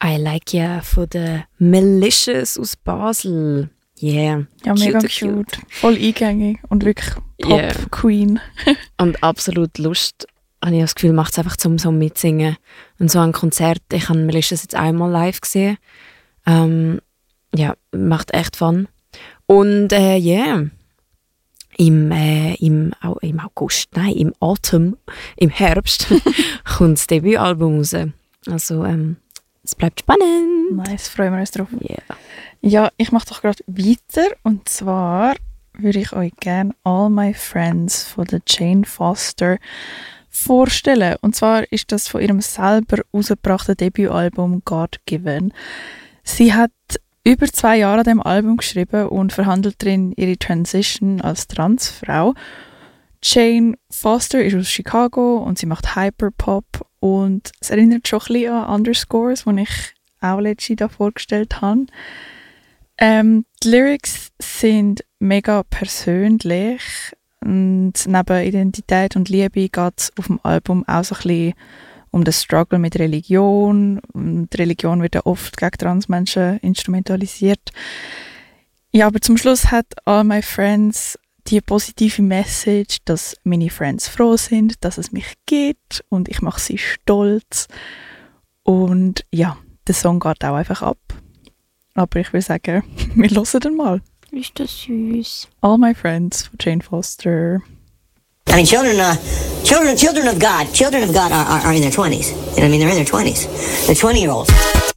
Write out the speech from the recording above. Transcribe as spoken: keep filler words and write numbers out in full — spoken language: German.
I Like Ya von der Malicious aus Basel. Yeah. Ja, mega cute, cute. cute. Voll eingängig und wirklich Yeah. Pop-Queen. Und absolut Lust, habe ich das Gefühl, macht es einfach zum so mitsingen. Und so ein Konzert, ich habe Malicious jetzt einmal live gesehen. Ähm, ja, macht echt Fun. Und äh, yeah, im, äh, im, au, im August, nein, im Autumn, im Herbst kommt das Debütalbum raus. Also ähm, es bleibt spannend. Nice, freuen wir uns drauf. Yeah. Ja, ich mache doch gerade weiter. Und zwar würde ich euch gerne All My Friends von der Jane Foster vorstellen. Und zwar ist das von ihrem selber herausgebrachten Debütalbum God Given. Sie hat über zwei Jahre an dem Album geschrieben und verhandelt darin ihre Transition als Transfrau. Jane Foster ist aus Chicago und sie macht Hyperpop und es erinnert schon ein bisschen an Underscores, die ich auch letztes Jahr vorgestellt habe. Ähm, die Lyrics sind mega persönlich und neben Identität und Liebe geht es auf dem Album auch so ein bisschen um den Struggle mit Religion. Und Religion wird ja oft gegen Transmenschen instrumentalisiert. Ja, aber zum Schluss hat All My Friends die positive Message, dass meine Friends froh sind, dass es mich gibt und ich mache sie stolz. Und ja, der Song geht auch einfach ab. Aber ich würde sagen, wir hören den mal. Ist das süß. All My Friends von Jane Foster. I mean, children, uh, children, children of God, children of God are, are, are in their twenties. You know what I mean? They're in their twenties. They're twenty-year-olds.